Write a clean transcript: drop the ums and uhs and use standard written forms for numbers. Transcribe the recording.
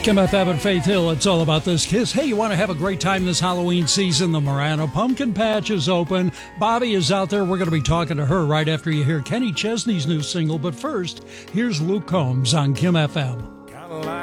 Kim FM and Faith Hill, it's all about this kiss. Hey, you want to have a great time this Halloween season? The Marana Pumpkin Patch is open. Bobby is out there. We're going to be talking to her right after you hear Kenny Chesney's new single. But first, here's Luke Combs on Kim FM.